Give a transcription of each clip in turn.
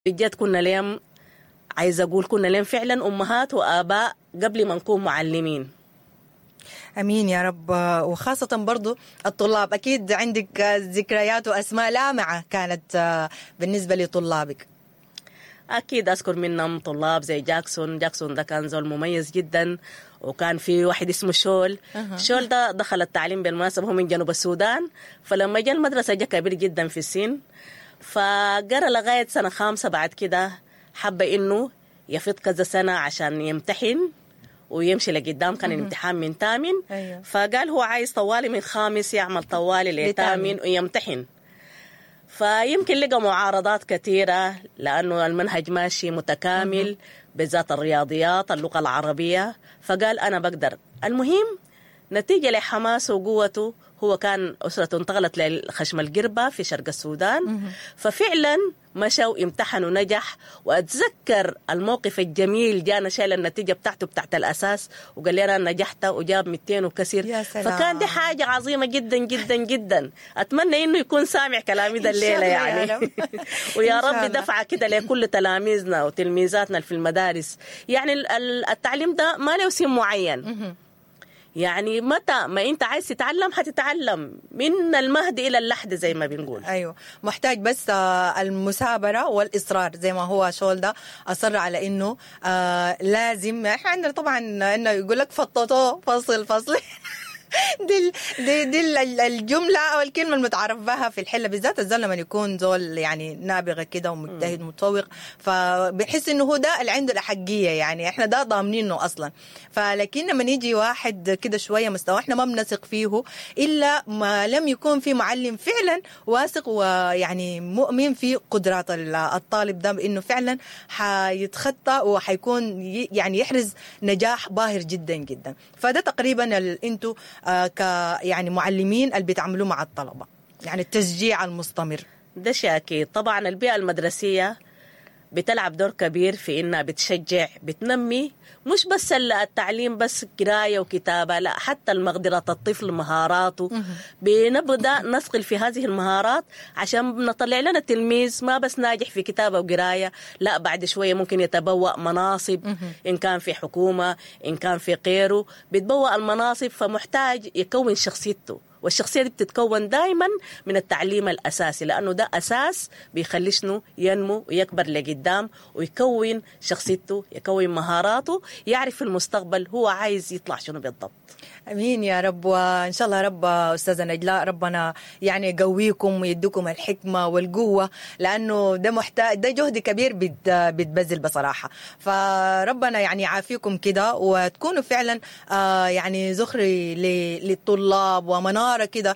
بجد كنا لهم، عايزة أقول كنا لهم فعلا أمهات وآباء قبل ما نكون معلمين. أمين يا رب. وخاصة برضو الطلاب، أكيد عندك ذكريات وأسماء لامعة كانت بالنسبة لطلابك. أكيد أذكر منهم طلاب زي جاكسون ده كان زول مميز جدا. وكان في واحد اسمه شول. شول ده دخل التعليم بالمناسبة، هو من جنوب السودان، فلما جاء المدرسة جاء كبير جدا في السن، فقرأ لغاية سنة 5. بعد كده حب إنه يفيض كذا سنة عشان يمتحن ويمشي لقدام. كان الامتحان من 8. أيوه. فقال هو عايز طوالي من 5 يعمل طوالي ل8 ويمتحن. فيمكن لقى معارضات كثيرة لأنه المنهج ماشي متكامل، بالذات الرياضيات اللغة العربية. فقال أنا بقدر. المهم نتيجة لحماسه وقوته، هو كان أسرته انتقلت لخشم القربة في شرق السودان. ففعلا مشوا امتحن ونجح. وأتذكر الموقف الجميل، جانا شايل النتيجة بتاعته بتاعت الأساس وقال لي أنا نجحت وجاب 200 وكسر. فكان دي حاجة عظيمة جدا جدا جدا. أتمنى إنه يكون سامع كلامي ده الليلة يعني. ويا رب دفعة كده لكل تلاميذنا وتلميذاتنا في المدارس. يعني التعليم ده ما له سن معين، يعني متى ما انت عايز تتعلم هتتعلم من المهد الى اللحد زي ما بنقول. ايوه، محتاج بس المثابره والاصرار زي ما هو شول ده اصر على انه لازم. احنا عندنا طبعا انه يقول لك فططوه فصل دي الجملة أو الكلمة المتعارف بها في الحلة، بالذات الزول لما يكون زول يعني نابغة كده ومجتهد متفوق، فبحس إنه هو ده اللي عنده الأحقية، يعني إحنا ده ضامنينه أصلا. فلكن لما يجي واحد كده شوية مستوى إحنا ما بنثق فيه إلا ما لم يكون في معلم فعلا واثق ويعني مؤمن في قدرات الطالب ده إنه فعلا حيتخطى وحيكون يعني يحرز نجاح باهر جدا جدا. فده تقريبا أنتوا يعني معلمين اللي بيتعاملوا مع الطلبة، يعني التشجيع المستمر ده شيء أكيد. طبعا البيئة المدرسية بتلعب دور كبير في إنها بتشجع، بتنمي مش بس التعليم بس قراية وكتابة، لا حتى المقدرة الطفل مهاراته. بنبدأ نثقل في هذه المهارات عشان نطلع لنا تلميذ ما بس ناجح في كتابة وقراية، لا بعد شوية ممكن يتبوأ مناصب، إن كان في حكومة إن كان في غيره بيتبوأ المناصب. فمحتاج يكون شخصيته، والشخصية دي بتتكون دائما من التعليم الأساسي، لأنه ده أساس بيخلي شنو ينمو ويكبر لقدام ويكون شخصيته، يكون مهاراته، يعرف في المستقبل هو عايز يطلع شنو بالضبط. امين يا رب. وان شاء الله رب استاذه نجلاء ربنا يعني يقويكم ويديكم الحكمه والقوه، لانه ده محتاج، ده جهد كبير بتبذل بصراحه. فربنا يعني يعافيكم كده وتكونوا فعلا يعني زخري للطلاب ومناره كده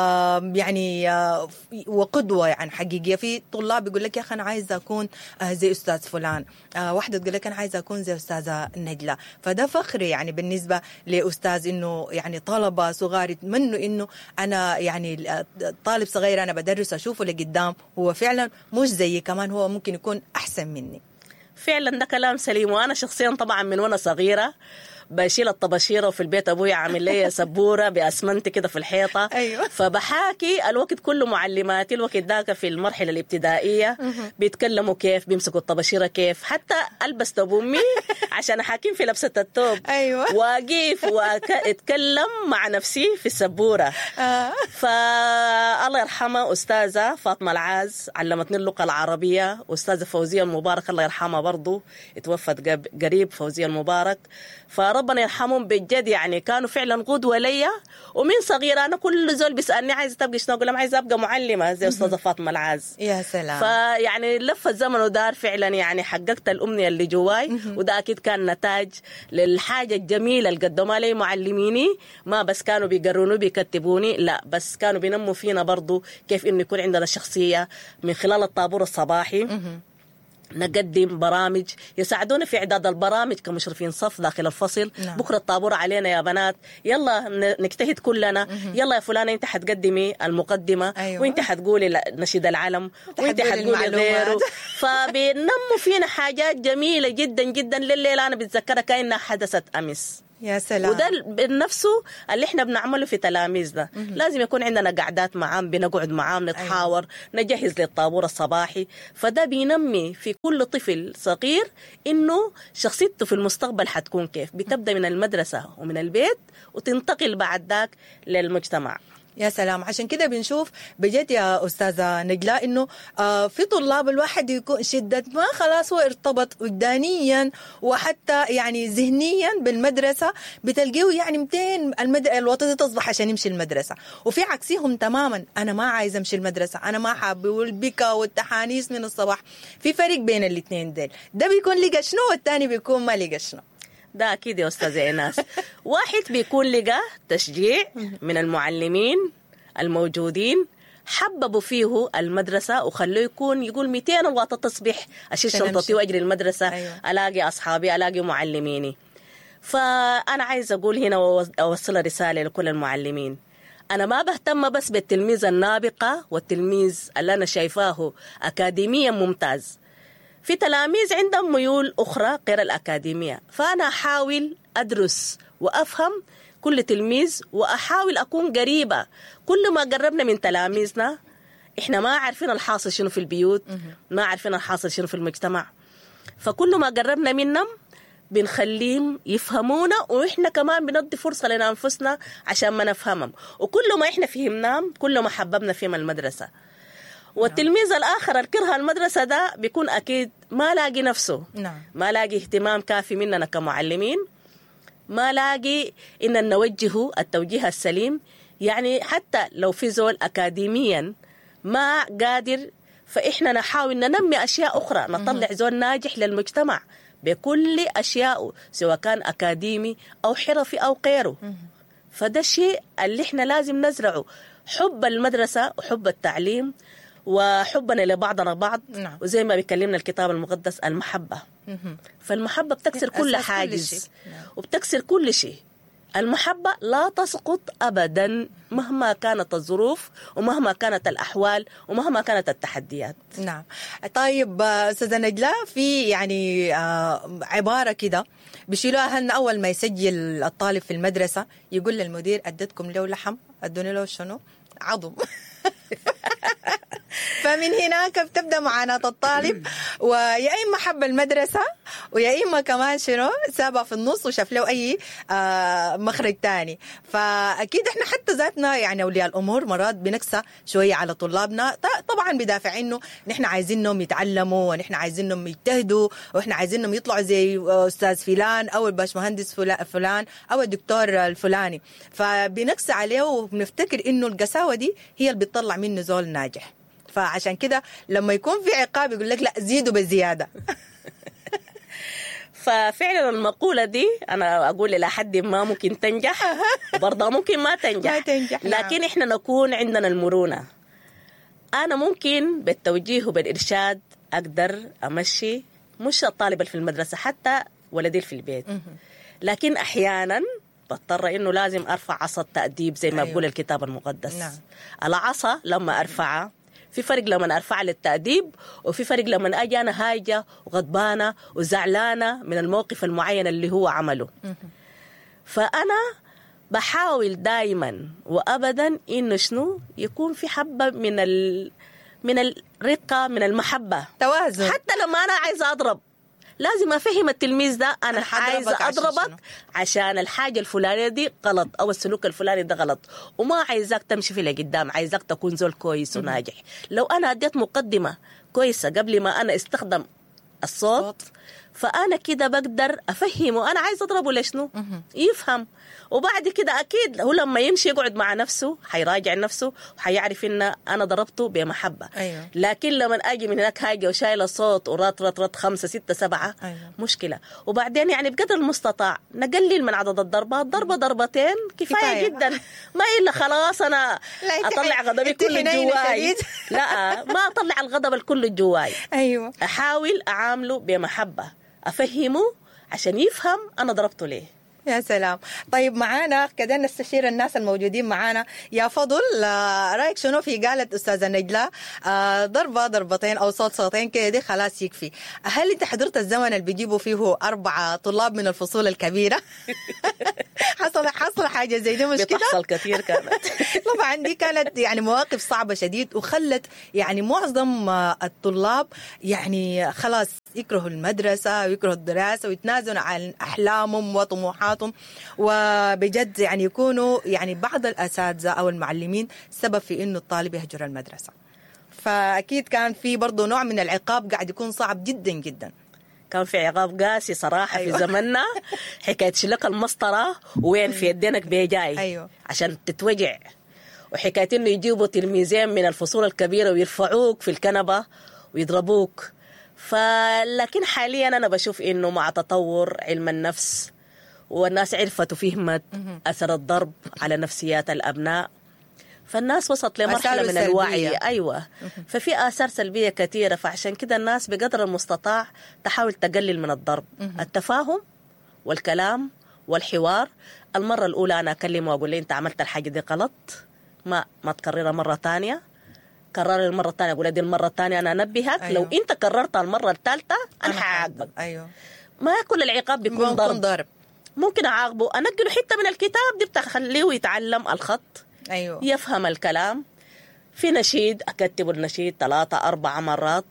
يعني وقدوه يعني حقيقيه. في طلاب يقول لك يا اخي انا عايزه اكون زي استاذ فلان، واحده تقول لك انا عايزه اكون زي استاذه نجلاء. فده فخر يعني بالنسبه لاستاذ انه يعني طلبه صغار يتمنوا انه انا يعني طالب صغير انا بدرس اشوفه لقدام هو فعلا مش زيي، كمان هو ممكن يكون احسن مني. فعلا ده كلام سليم. وانا شخصيا طبعا من وانا صغيره بشيل الطباشيره، وفي البيت ابويا عامل لي سبوره باسمنت كده في الحيطه. أيوة. فبحاكي الوقت كله معلماتي الوقت ذاك في المرحله الابتدائيه بيتكلموا كيف بيمسكوا الطباشيره، كيف حتى البس ثوب امي عشان احاكم في لبسه الثوب. أيوة. واقف واتكلم مع نفسي في السبوره. فالله يرحمها استاذه فاطمه العاز علمتني اللغه العربيه. استاذه فوزيه المبارك الله يرحمها برضو اتوفت قريب، فوزيه المبارك، فربنا يرحمهم بجد. يعني كانوا فعلا قدوة ليا. ومن صغيرة أنا كل زول بيسألني عايزة تبقى شنو، أقول لهم عايزة أبقى معلمة زي أستاذة فاطمة العاز. يا سلام. فيعني لف الزمن ودار فعلا يعني حققت الأمنية اللي جواي. وده أكيد كان نتاج للحاجة الجميلة اللي قدمها لي معلميني. ما بس كانوا بيقروني بيكتبوني، لا بس كانوا بينموا فينا برضو كيف إنه يكون عندنا شخصية من خلال الطابور الصباحي. نقدم برامج يساعدونا في إعداد البرامج كمشرفين صف داخل الفصل. نعم. بكرة الطابور علينا يا بنات، يلا نجتهد كلنا. يلا يا فلانة أنت حتقدمي المقدمة. أيوة. وأنت حتقولي نشيد العلم، وأنت حتقولي غيره. فبينموا فينا حاجات جميلة جدا جدا لليلة أنا بتذكرها كأنها حدثت أمس. يا سلام. وده بنفسه اللي احنا بنعمله في تلاميذنا. لازم يكون عندنا قعدات معاهم، بنقعد معاهم نتحاور، نجهز للطابور الصباحي. فده بينمي في كل طفل صغير انه شخصيته في المستقبل حتكون كيف، بتبدأ من المدرسة ومن البيت وتنتقل بعد ذاك للمجتمع. يا سلام. عشان كده بنشوف بجد يا أستاذة نجلاء إنه في طلاب الواحد يكون شدة ما خلاص هو ارتبط وجدانيا وحتى يعني ذهنيا بالمدرسة، بتلقيه يعني 200 الوطن تصبح عشان يمشي المدرسة، وفي عكسهم تماما أنا ما عايز أمشي المدرسة، أنا ما حابب، والبكا والتحانيس من الصباح. في فرق بين الاثنين ديل، ده بيكون لقى شنو والتاني بيكون ما لقى شنو. ده أكيد يا أستاذة إيناس. واحد بيكون لقى تشجيع من المعلمين الموجودين، حببوا فيه المدرسة وخلوه يقول 200 الواطة تصبح أشيل شنطتي وأجري المدرسة. أيوة. ألاقي أصحابي، ألاقي معلميني. فأنا عايز أقول هنا وأوصل رسالة لكل المعلمين، أنا ما بهتم بس بالتلميذ النابقة والتلميذ اللي أنا شايفاه أكاديميا ممتاز. في تلاميذ عندهم ميول أخرى غير الأكاديمية، فأنا أحاول أدرس وأفهم كل تلميذ وأحاول أكون قريبة. كل ما قربنا من تلاميذنا إحنا ما عارفين الحاصل شنو في البيوت، ما عارفين الحاصل شنو في المجتمع، فكل ما قربنا منهم بنخليهم يفهمونا، وإحنا كمان بندي فرصة لأنفسنا عشان ما نفهمهم. وكل ما إحنا فهمناهم كل ما حببنا فيهم المدرسة. والتلميذ الآخر الكره المدرسة ده بيكون أكيد ما لاقي نفسه. ما لاقي اهتمام كافي مننا كمعلمين، ما لاقي إن نوجهه التوجيه السليم. يعني حتى لو في زول أكاديميا ما قادر، فإحنا نحاول ننمي أشياء أخرى، نطلع زول ناجح للمجتمع بكل أشياء، سواء كان أكاديمي أو حرفي أو غيره. فده الشيء اللي إحنا لازم نزرعه، حب المدرسة وحب التعليم وحبنا لبعضنا بعض. وزي ما بيكلمنا الكتاب المقدس المحبة. فالمحبة بتكسر كل حاجز وبتكسر كل شيء. المحبة لا تسقط أبدا مهما كانت الظروف ومهما كانت الأحوال ومهما كانت التحديات. نعم. طيب أستاذة نجلاء، في يعني عبارة كده بيشيلوها هن أول ما يسجل الطالب في المدرسة، يقول للمدير أدتكم له لحم، أدوني له شنو؟ عظم. فمن هناك بتبدأ معاناة الطالب، ويا إما حب المدرسة ويا إما كمان شنو سابها في النص وشاف له أي مخرج تاني. فأكيد إحنا حتى ذاتنا يعني أولياء الأمور مرات بنكسى شوية على طلابنا، طبعا بدافع إنه نحن عايزينهم يتعلموا ونحن عايزينهم يجتهدوا وإحنا عايزينهم يطلعوا زي أستاذ فلان أو الباشمهندس فلان أو الدكتور الفلاني، فبنكسى عليه وبنفتكر إنه القساوة دي هي اللي بتطلع منه زول ناجح. فعشان كده لما يكون في عقاب يقول لك لا زيدوا بزيادة. ففعلا المقولة دي أنا أقول إلى حد ما ممكن تنجح وبرضه ممكن ما تنجح. لكن إحنا نكون عندنا المرونة. أنا ممكن بالتوجيه وبالإرشاد أقدر أمشي مش الطالب في المدرسة، حتى ولدي في البيت، لكن أحيانا بضطر إنه لازم أرفع عصا التأديب زي ما بقول الكتاب المقدس. العصا لما أرفعها في فرق لما أرفع للتأديب، وفي فرق لما أجي أنا هايجة وغضبانة وزعلانة من الموقف المعين اللي هو عمله. فأنا بحاول دائما وأبدا إنه شنو يكون في حبة من الرقة، من المحبة، توازن. حتى لما أنا عايزة أضرب لازم أفهم التلميذ ده أنا عايزة أضربك عشان الحاجة الفلانية دي غلط أو السلوك الفلاني ده غلط، وما عايزاك تمشي في لقدام، عايزاك تكون زول كويس وناجح. لو أنا أديت مقدمة كويسة قبل ما أنا استخدم الصوت، فأنا كده بقدر أفهمه أنا عايز أضربه لشنو، يفهم. وبعد كده أكيد هو لما يمشي يقعد مع نفسه حيراجع نفسه وحيعرف إن أنا ضربته بمحبة. لكن لما أجي من هناك حاجة وشايل الصوت ورات 5 6 7 مشكلة. وبعدين يعني بقدر المستطاع نقلل من عدد الضربات، ضربتين كفاية جدا، ما إلا خلاص أنا أطلع غضبي كله جواي. لا، ما أطلع الغضب الكل جواي. أحاول أعامله بمحبة، أفهمه عشان يفهم أنا ضربته ليه. يا سلام. طيب معانا كده نستشير الناس الموجودين معانا. يا فضل، رأيك شنو في قالت أستاذة نجلة ضربة ضربتين أو صوت صوتين كده دي خلاص يكفي؟ هل أنت حضرت الزمن اللي بيجيبوا فيه 4 طلاب من الفصول الكبيرة؟ حصل حاجة زي دي مش كده؟ بتحصل كثير كانت. طبعا دي كانت يعني مواقف صعبة شديد، وخلت يعني معظم الطلاب يعني خلاص يكرهوا المدرسة ويكرهوا الدراسة ويتنازلوا عن أحلامهم وطموحاتهم، وبجد يعني يكونوا يعني بعض الأساتذة أو المعلمين سبب في إنه الطالب يهجر المدرسة. فأكيد كان في برضو نوع من العقاب قاعد يكون صعب جدا جدا. كان في عقاب قاسي صراحة. أيوة. في زمننا حكاية شلك المسطرة وين في يدينك بيجاي. أيوة. عشان تتوجع، وحكاية إنه يجيبوا تلميذين من الفصول الكبيرة ويرفعوك في الكنبة ويضربوك. لكن حاليا أنا بشوف إنه مع تطور علم النفس والناس عرفت وفهمت أثر الضرب على نفسيات الأبناء، فالناس وصلت لمرحلة من الوعي. أيوة. ففي آثار سلبية كثيرة، فعشان كده الناس بقدر المستطاع تحاول تقلل من الضرب. التفاهم والكلام والحوار. المرة الأولى أنا أكلمه وأقول لي أنت عملت الحاجة دي غلط، ما تكررها مرة تانية. كرر المرة الثانية أقول دي المرة الثانية أنا أنبهك. أيوة. لو أنت كررتها المرة الثالثة أنا حعاقبك. أيوة. ما كل العقاب بيكون ضرب. ممكن أعاقبه، أنقله حتة من الكتاب دي بتخليه يتعلم الخط. أيوة. يفهم الكلام. في نشيد أكتب النشيد 3-4 مرات.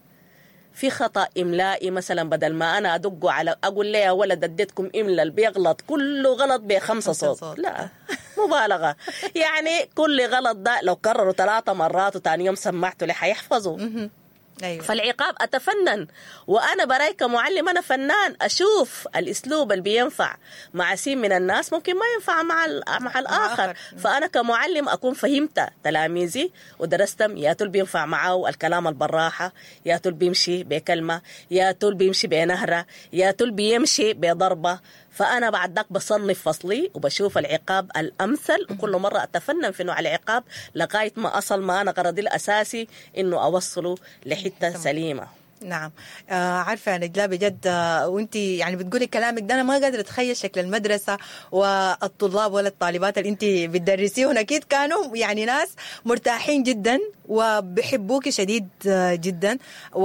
في خطأ إملائي مثلا بدل ما أنا أدقه على أقول لي يا ولد اديتكم إملا اللي بيغلط كله غلط ب5 صوت. لا مبالغة. يعني كل غلط ده لو كرروا 3 مرات وتاني يوم سمعته لي حيحفظوا. أيوة. فالعقاب أتفنن، وأنا براي كمعلم أنا فنان أشوف الأسلوب اللي بينفع مع سين من الناس ممكن ما ينفع مع الآخر. فأنا كمعلم أكون فهمت تلاميذي ودرستهم، يا تول بينفع معه الكلام البراحة، يا تول بيمشي بكلمة، يا تول بيمشي بنهرة، يا تول بيمشي بضربة. فأنا بعد ذاك بصنف فصلي وبشوف العقاب الأمثل، وكل مرة أتفنن في نوع العقاب لغاية ما أصل ما أنا غرضي الأساسي إنه أوصله لحتة سليمة. نعم. عارفة يا نجلاء بجد وانت يعني بتقولي كلامك ده أنا ما قادرة أتخيل شكل المدرسة والطلاب ولا الطالبات اللي انت بتدرسيهم. أكيد كانوا يعني ناس مرتاحين جدا وبيحبوك شديد جدا،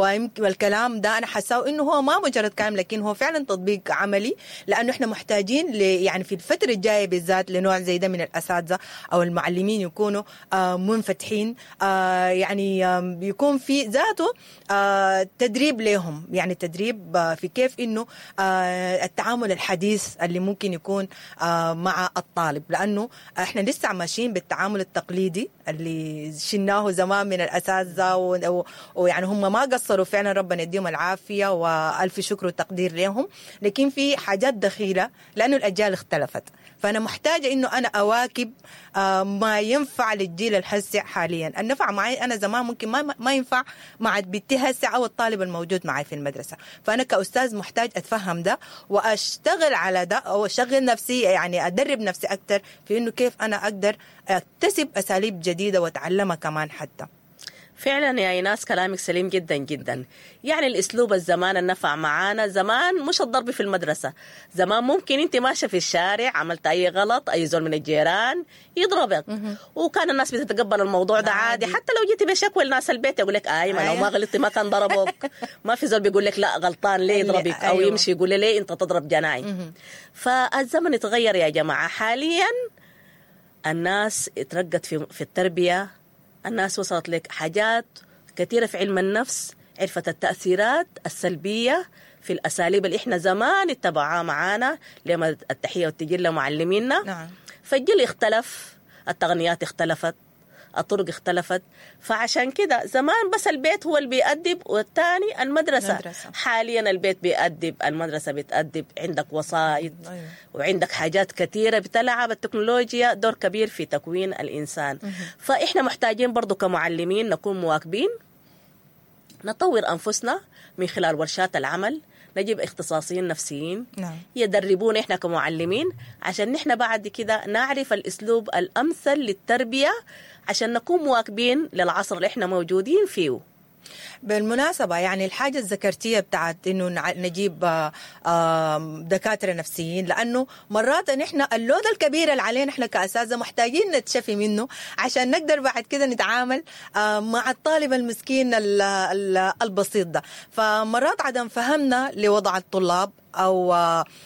والكلام ده أنا حاساه إنه هو ما مجرد كلام لكن هو فعلا تطبيق عملي، لأنه إحنا محتاجين يعني في الفترة الجاية بالذات لنوع زي ده من الأساتذة أو المعلمين يكونوا منفتحين، يعني يكون في ذاته تدريب لهم، يعني تدريب في كيف إنه التعامل الحديث اللي ممكن يكون مع الطالب، لأنه إحنا لسه ماشيين بالتعامل التقليدي اللي شلناه زمان من الأساتذة ويعني هم ما قصروا فعلا، ربنا يديهم العافية وألف شكر وتقدير لهم، لكن في حاجات دخيلة لأنه الأجيال اختلفت، فأنا محتاجة إنه أنا أواكب ما ينفع للجيل الهسع حاليا. النفع معي أنا زمان ممكن ما ينفع مع بنتي هسع أو الطالب الموجود معي في المدرسة، فأنا كأستاذ محتاج أتفهم ده وأشتغل على ده أو أشغل نفسي، يعني أدرب نفسي أكتر في إنه كيف أنا أقدر أكتسب أساليب جديدة وأتعلمها كمان. حتى فعلا يا إيناس كلامك سليم جدا جدا. يعني الأسلوب الزمان النفع معانا زمان مش الضرب في المدرسة. زمان ممكن أنت ماشية في الشارع عملت أي غلط أي زول من الجيران يضربك، وكان الناس بتتقبل الموضوع ده عادي. حتى لو جيتي بشكوى لناس البيت يقول لك ما لو ما غلطتي ما كان ضربوك. ما في زول بيقول لك لا غلطان ليه يضربك أو يمشي يقول لي ليه أنت تضرب جناي. فالزمن يتغير يا جماعة. حاليا الناس اترقت في التربية، الناس وصلت لك حاجات كثيرة في علم النفس، عرفت التأثيرات السلبية في الأساليب اللي إحنا زمان اتبعها معانا لما التحية والتجيل لمعلمينا. نعم. فالجيل اختلف، التقنيات اختلفت، الطرق اختلفت، فعشان كده زمان بس البيت هو اللي بيأدب والتاني المدرسة. حاليا البيت بيأدب، المدرسة بتأدب، عندك وسائط وعندك حاجات كثيرة بتلعب التكنولوجيا دور كبير في تكوين الإنسان. فإحنا محتاجين برضو كمعلمين نكون مواكبين، نطور أنفسنا من خلال ورشات العمل، نجيب اختصاصيين نفسيين يدربونا إحنا كمعلمين عشان نحن بعد كده نعرف الأسلوب الأمثل للتربية عشان نكون مواكبين للعصر اللي إحنا موجودين فيه. بالمناسبة يعني الحاجة الذكرتية بتاعت إنه نجيب دكاترة نفسيين، لأنه مرات نحن اللود الكبير اللي علينا نحن كأساتذة محتاجين نتشفي منه عشان نقدر بعد كده نتعامل مع الطالب المسكين البسيط ده. فمرات عدم فهمنا لوضع الطلاب او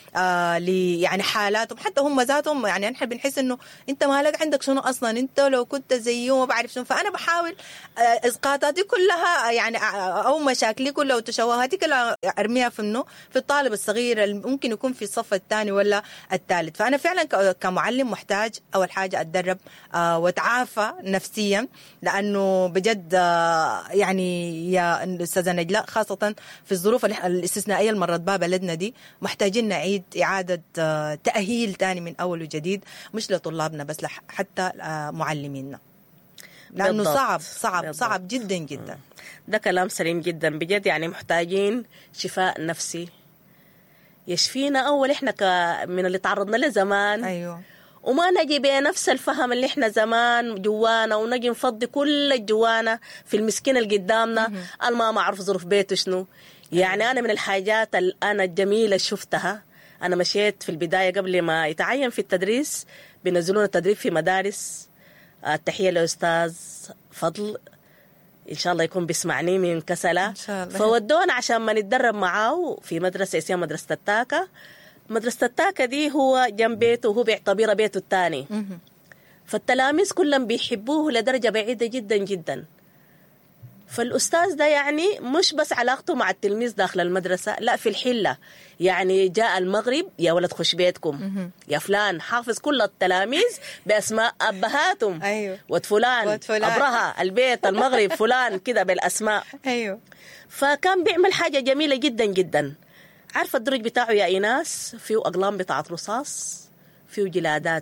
يعني حالاتهم، حتى هم ذاتهم يعني نحن بنحس انه انت مالك عندك شنو اصلا، انت لو كنت زيه ما بعرف شنو. فانا بحاول اسقاطاتي كلها يعني او مشاكلي كلها وتشوهاتي كلها ارميها في الطالب الصغير اللي ممكن يكون في الصف الثاني ولا الثالث. فانا فعلا كمعلم محتاج اول حاجه اتدرب واتعافى نفسيا، لانه بجد يعني يا استاذه نجلاء خاصه في الظروف الاستثنائيه اللي مرت بها بلدنا دي محتاجين نعيد إعادة تأهيل تاني من أول وجديد، مش لطلابنا بس حتى معلمينا، لأنه صعب جدا جدا. ده كلام سليم جدا بجد. يعني محتاجين شفاء نفسي يشفينا أول إحنا من اللي تعرضنا له زمان. أيوه. وما نجي بنفس الفهم اللي إحنا زمان جوانا ونجي نفضي كل الجوانا في المسكين اللي قدامنا ما أعرف ظروف بيته شنو. يعني أنا من الحاجات أنا الجميلة شفتها، أنا مشيت في البداية قبل ما يتعين في التدريس بينزلونا تدريب في مدارس. التحية لأستاذ فضل إن شاء الله يكون بيسمعني من كسلة، فودونا عشان ما نتدرب معاه في مدرسة اسمها مدرسة التاكة. مدرسة التاكة دي هو جنب بيته وهو بيعتبرها بيته الثاني، فالتلاميذ كلهم بيحبوه لدرجة بعيدة جدا جدا. فالأستاذ ده يعني مش بس علاقته مع التلميذ داخل المدرسة، لا في الحلة يعني جاء المغرب يا ولد خش بيتكم يا فلان، حافظ كل التلاميذ بأسماء أبهاتهم. أيوه. ود فلان أبرها البيت المغرب فلان كده بالأسماء. أيوه. فكان بيعمل حاجة جميلة جدا جدا. عارفة الدرج بتاعه يا إيناس فيه أقلام بتاعة رصاص، فيه جلادات.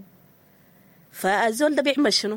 فالزول ده بيعمل شنو؟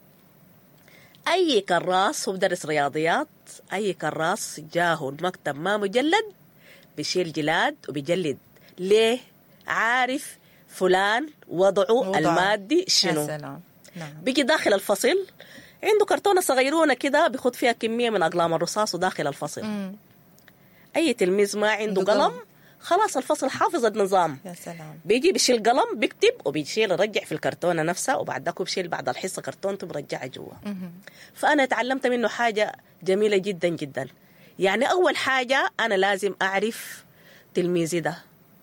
أي كراس، هو بدرس رياضيات، أي كراس جاهه المكتب ما مجلد بيشيل جلاد وبيجلد. ليه؟ عارف فلان وضعه المادي شنو. نعم. بيجي داخل الفصل عنده كرتونة صغيرونة كده بيخد فيها كمية من أقلام الرصاص وداخل الفصل. أي تلميذ ما عنده قلم خلاص الفصل حافظ النظام. يا سلام. بيجي بيشيل قلم بيكتب وبيشيل يرجع في الكرتونة نفسها، وبعد ذاك بيشيل بعد الحصة كرتونته برجعها جوا. فأنا تعلمت منه حاجة جميلة جدا جدا. يعني أول حاجة أنا لازم أعرف تلميذي ده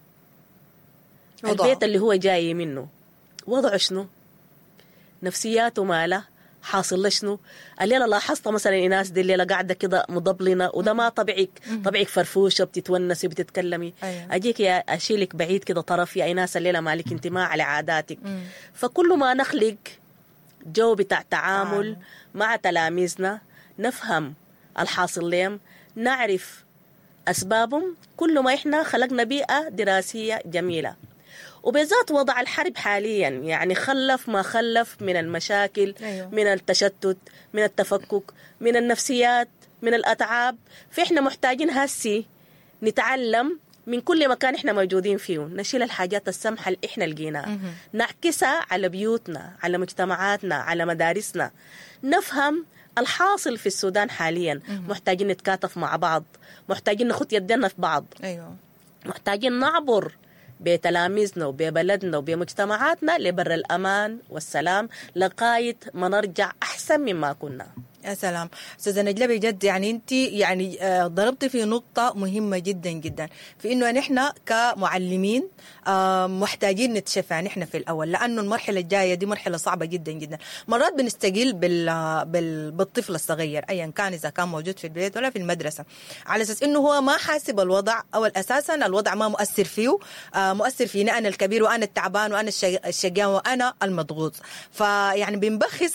البيت اللي هو جاي منه وضعه شنو، نفسياته ماله، حاصل لشنو. الليلة لاحظت مثلا الناس دي الليلة قاعدة كده مضبلنة وده ما طبيعك، طبيعك فرفوشة بتتونسي وبتتكلمي. أيوة. أجيك يا أشيلك بعيد كده طرف يا ناس الليلة مالك انتماء على عاداتك. فكل ما نخلق جو بتاع تعامل مع تلاميذنا، نفهم الحاصل لهم، نعرف أسبابهم، كل ما إحنا خلقنا بيئة دراسية جميلة. وبذات وضع الحرب حاليا يعني خلف ما خلف من المشاكل. أيوة. من التشتت، من التفكك، من النفسيات، من الأتعاب. فإحنا محتاجين هسي نتعلم من كل مكان إحنا موجودين فيه، نشيل الحاجات السمحة اللي إحنا لقيناها نعكسها على بيوتنا، على مجتمعاتنا، على مدارسنا، نفهم الحاصل في السودان حاليا. محتاجين نتكاتف مع بعض، محتاجين نخط يدنا في بعض. أيوة. محتاجين نعبر بتلاميذنا وببلدنا وبمجتمعاتنا لبر الأمان والسلام لغاية ما نرجع أحسن مما كنا. يا سلام استاذه نجلاء، بجد يعني انت يعني ضربتي في نقطه مهمه جدا جدا، في انه نحن كمعلمين محتاجين نتشفى نحن في الاول، لانه المرحله الجايه دي مرحله صعبه جدا جدا. مرات بنستقل بالطفل الصغير ايا كان، اذا كان موجود في البيت ولا في المدرسه، على اساس انه هو ما حاسب الوضع، او اساسا الوضع ما مؤثر فيه، مؤثر فيني انا الكبير وانا التعبان وانا الشقيان وانا المضغوط. فيعني بنبخس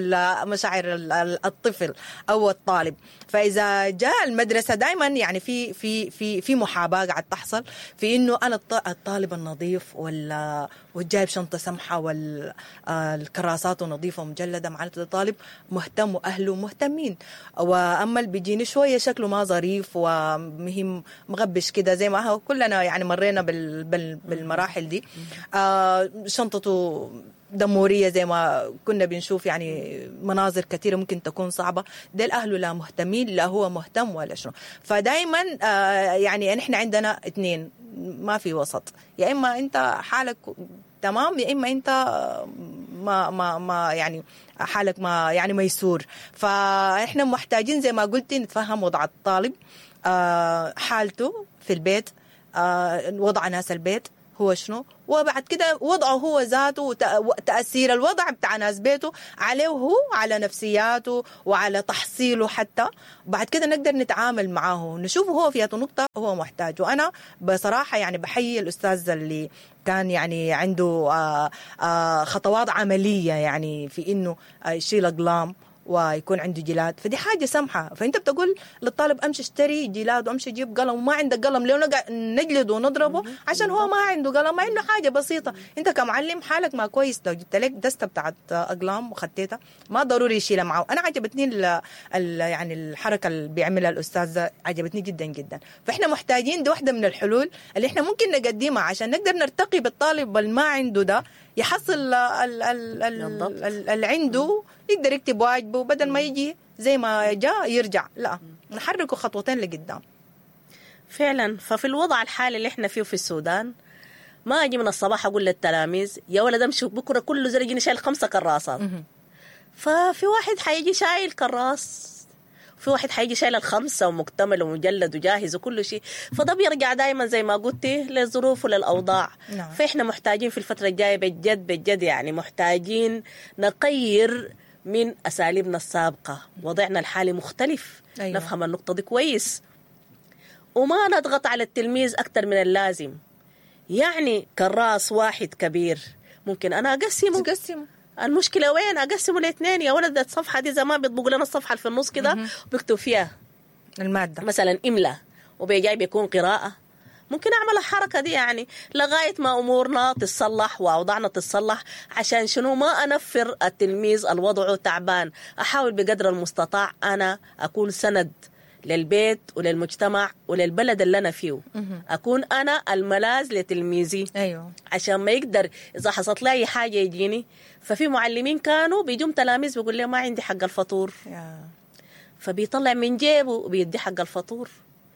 مشاعر الطفل او الطالب. فاذا جاء المدرسه دائما يعني في محاباه قاعد تحصل في انه انا الطالب النظيف والجايب شنطه سمحه والكراسات نظيفه ومجلده، معناته الطالب مهتم واهله مهتمين. واما اللي بيجيني شويه شكله ما ظريف ومهم مغبش كده، زي ما كلنا يعني مرينا بالمراحل دي، شنطته دمورية زي ما كنا بنشوف يعني مناظر كثيرة ممكن تكون صعبة. ده الأهل لا مهتمين لا هو مهتم ولا شنو. فدايما يعني نحن عندنا اثنين ما في وسط، يا إما أنت حالك تمام يا إما أنت ما يعني حالك ما يعني ميسور. فإحنا محتاجين زي ما قلتي نتفهم وضع الطالب، حالته في البيت، وضع ناس البيت هو شنو، وبعد كده وضعه هو ذاته وتأثير الوضع بتاع ناس بيته عليه هو على نفسياته وعلى تحصيله حتى. بعد كده نقدر نتعامل معاه نشوفه هو في نقطة هو محتاج. وأنا بصراحة يعني بحيي الأستاذ اللي كان يعني عنده خطوات عملية يعني في إنه يشيل أقلام ويكون عنده جلاد، فدي حاجة سمحة. فأنت بتقول للطالب أمشي اشتري جلاد وأمشي جيب قلم، وما عندك قلم ليه نجلده ونضربه عشان هو ما عنده قلم، ما إنه حاجة بسيطة. أنت كمعلم حالك ما كويس، لو جبت لك دستة بتاعت أقلام وخدتها ما ضروري يشيلها معه. أنا عجبتني يعني الحركة اللي بيعملها الأستاذ عجبتني جدا جدا. فإحنا محتاجين دي واحدة من الحلول اللي إحنا ممكن نقدمها عشان نقدر نرتقي بالطالب اللي ما عنده ده، يحصل اللي عنده، يقدر يكتب واجبه بدل ما يجي زي ما جاء يرجع، لا نحركه خطوتين لقدام. فعلا. ففي الوضع الحالي اللي احنا فيه في السودان، ما أجي من الصباح أقول للتلاميذ يا ولد امشوا بكرة كله زي يجي شايل 5 كراسات، ففي واحد حيجي شايل كراس، في واحد حيجي شايل 5 ومكتمل ومجلد وجاهز وكل شيء. فده بيرجع دائما زي ما قلتي للظروف وللأوضاع. نعم. فإحنا محتاجين في الفترة الجاية بجد يعني محتاجين نغير من أساليبنا السابقة. وضعنا الحالي مختلف. أيوة. نفهم النقطة دي كويس وما نضغط على التلميذ أكتر من اللازم. يعني كراس واحد كبير ممكن أنا أقسمه. المشكلة وين؟ أقسمه لاثنين. يا ولد الصفحة دي زمان بيطبقوا لنا الصفحة اللي في النص كده وبيكتب فيها المادة مثلا إملا وبيجاي بيكون قراءة. ممكن أعمل الحركة دي يعني لغاية ما أمورنا تتصلح وأوضاعنا تتصلح. عشان شنو؟ ما أنفر التلميذ الوضع تعبان. أحاول بقدر المستطاع أنا أكون سند للبيت وللمجتمع وللبلد اللي أنا فيه. أكون أنا الملاذ لتلميذي. أيوه. عشان ما يقدر إذا حصلت لي أي حاجة يجيني. ففي معلمين كانوا بيجوا تلاميذ بيقول لي ما عندي حق الفطور، فبيطلع من جيبه وبيدي حق الفطور.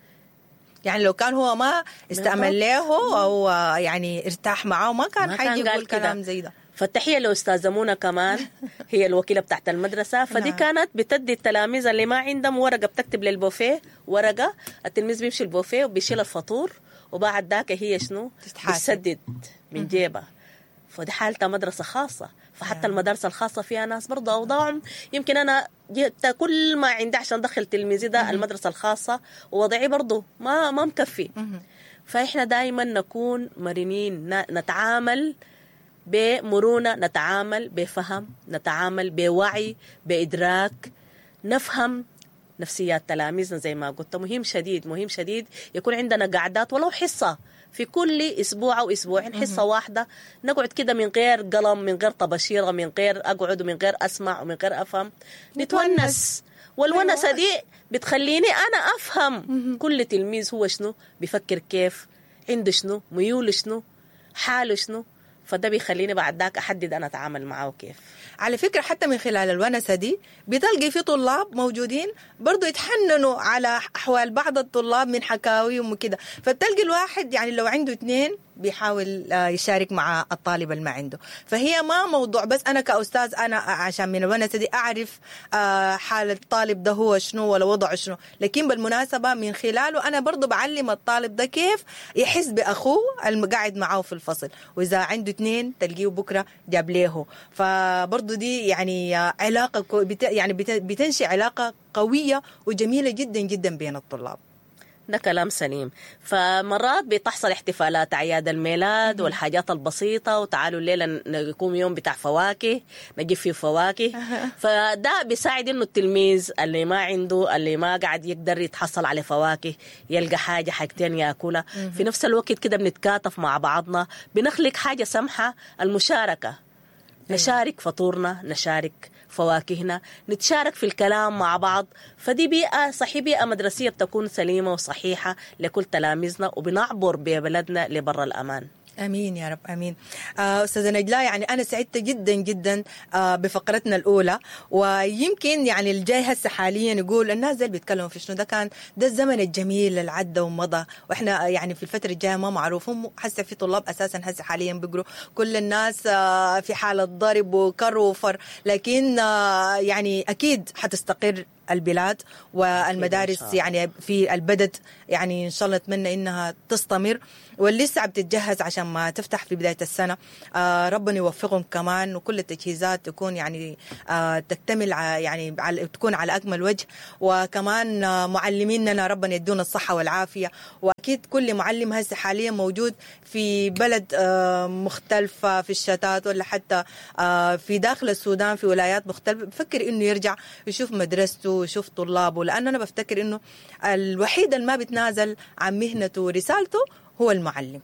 يعني لو كان هو ما استعمل له أو يعني ارتاح معه ما كان حيجي يقول كلام زي ده. فالتحية لأستاذة منى كمان هي الوكيلة بتاعت المدرسة. فدي كانت بتدي التلاميذ اللي ما عندهم ورقة بتكتب للبوفيه ورقة، التلميذ بيمشي البوفيه وبيشيل الفطور وبعد ذاك هي شنو بتسدد من جيبها. فدي حالتها مدرسة خاصة. فحتى المدارس الخاصة فيها ناس برضه أوضاعهم يمكن أنا جبت كل ما عندي عشان دخل تلميذي ده المدرسة الخاصة ووضعي برضه ما مكفي. فإحنا دائما نكون مرنين، نتعامل بمرونة، نتعامل بفهم، نتعامل بوعي بإدراك، نفهم نفسيات تلاميذنا. زي ما قلت مهم شديد يكون عندنا قعدات ولو حصة في كل أسبوع أو أسبوعين، حصة واحدة نقعد كده من غير قلم، من غير طباشيرة، من غير أقعد ومن غير أسمع ومن غير أفهم، نتونس. والونسة دي بتخليني أنا أفهم كل تلميذ هو شنو بيفكر، كيف عنده شنو، ميول شنو، حاله شنو. فده بيخليني بعد ذاك أحدد أنا أتعامل معه كيف. على فكرة حتى من خلال الونسة دي بتلقي في طلاب موجودين برضو يتحننوا على أحوال بعض الطلاب من حكاويهم وكده. فبتلقي الواحد يعني لو عنده 2 بيحاول يشارك مع الطالب اللي ما عنده. فهي ما موضوع بس أنا كأستاذ أنا عشان من الونسة دي أعرف حال الطالب ده هو شنو ولا وضعه شنو، لكن بالمناسبة من خلاله أنا برضو بعلم الطالب ده كيف يحس بأخوه المقعد معه في الفصل. وإذا عنده 2 تلقيه بكرة جاب له. فبرضو دي يعني علاقة يعني بتنشئ علاقة قوية وجميلة جدا جدا بين الطلاب. ده كلام سليم. فمرات بتحصل احتفالات أعياد الميلاد والحاجات البسيطة، وتعالوا الليلة نقوم يوم بتاع فواكه نجيب فيه فواكه. فده بيساعد إنه التلميذ اللي ما عنده، اللي ما قاعد يقدر يتحصل على فواكه، يلقى حاجتين يأكلها. في نفس الوقت كده بنتكاتف مع بعضنا، بنخلق حاجة سمحة، المشاركة. نشارك فطورنا، نشارك فواكهنا، نتشارك في الكلام مع بعض. فدي بيئة صحيح، بيئة مدرسية بتكون سليمة وصحيحة لكل تلاميذنا، وبنعبر ببلدنا لبر الأمان. امين يا رب امين. استاذه نجلاء، يعني انا سعدت جدا جدا بفقرتنا الاولى، ويمكن يعني الجاي هسه حاليا يقول الناس اللي بيتكلموا في شنو ده الزمن الجميل اللي عدى ومضى، واحنا يعني في الفتره الجايه ما معروف. هم هسه في طلاب اساسا هسه حاليا بيقروا، كل الناس في حاله ضرب وكر وفر، لكن يعني اكيد حتستقر البلاد والمدارس يعني في البلد، يعني إن شاء الله نتمنى إنها تستمر، واللي لسه بتتجهز عشان ما تفتح في بداية السنة ربنا يوفقهم كمان، وكل التجهيزات تكون يعني تكتمل يعني تكون على أكمل وجه، وكمان معلميننا ربنا يدونا الصحة والعافية. وأكيد كل معلم هسه حاليا موجود في بلد مختلفة في الشتات، ولا حتى في داخل السودان في ولايات مختلفة، بفكر إنه يرجع يشوف مدرسته ويشوف طلابه، لأن أنا بفتكر إنه الوحيد اللي ما بتنازل عن مهنته ورسالته هو المعلم.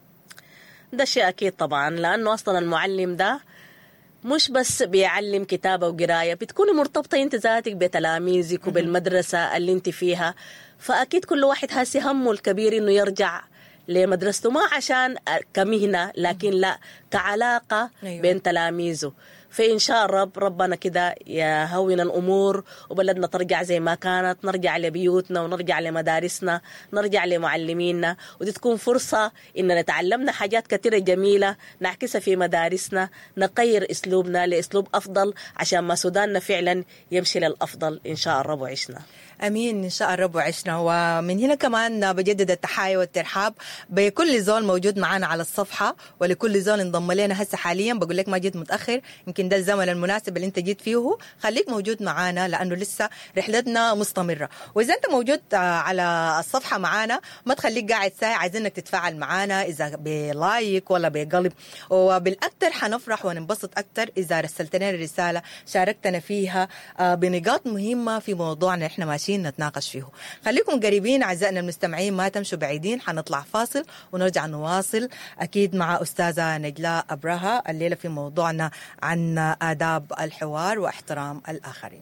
ده شيء أكيد طبعا، لأنه أصلا المعلم ده مش بس بيعلم كتابة وقراية، بتكوني مرتبطة انت ذاتك بتلاميذك وبالمدرسة اللي انت فيها. فأكيد كل واحد هاسي همه الكبير إنه يرجع لمدرسته، ما عشان كمهنة لكن لا كعلاقة بين تلاميذه. فإن شاء ربنا كده يهون الأمور وبلدنا ترجع زي ما كانت، نرجع لبيوتنا ونرجع لمدارسنا، نرجع لمعلمينا، ودي تكون فرصة إننا تعلمنا حاجات كثيرة جميلة نعكسها في مدارسنا، نغير أسلوبنا لأسلوب أفضل عشان ما سوداننا فعلا يمشي للأفضل إن شاء الرب وعشنا. امين ان شاء الله وعشنا. ومن هنا كمان بجدد التحايا والترحاب بكل زول موجود معنا على الصفحه، ولكل زول انضم لنا هسه حاليا. بقول لك ما جيت متاخر، يمكن ده الزمن المناسب اللي انت جيت فيه، خليك موجود معنا لانه لسه رحلتنا مستمره. واذا انت موجود على الصفحه معنا ما تخليك قاعد ساعه، عايزينك تتفاعل معنا اذا بلايك ولا بقلب، وبالاكثر حنفرح وننبسط اكثر اذا رسلتنا رساله شاركتنا فيها بنقاط مهمه في موضوعنا احنا ماشيين نتناقش فيه. خليكم قريبين أعزائنا المستمعين، ما تمشوا بعيدين، حنطلع فاصل ونرجع نواصل أكيد مع أستاذة نجلاء أبرهة الليلة في موضوعنا عن آداب الحوار واحترام الآخرين.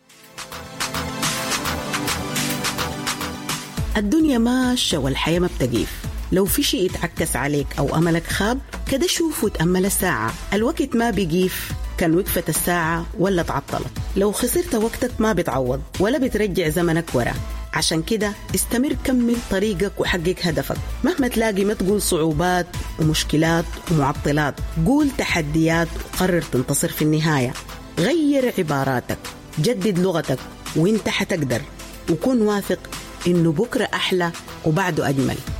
الدنيا ماشية والحياة ما بتقيف، لو في شيء يتعكس عليك أو أملك خاب كده شوف وتأمل الساعة، الوقت ما بيقيف، كان وقفت الساعة ولا تعطلت، لو خسرت وقتك ما بتعوض ولا بترجع زمنك ورا. عشان كده استمر، كمل طريقك وحقق هدفك، مهما تلاقي ما تقول صعوبات ومشكلات ومعطلات، قول تحديات وقرر تنتصر في النهاية. غير عباراتك، جدد لغتك وانت حتقدر، وكون واثق إنه بكرة أحلى وبعده أجمل.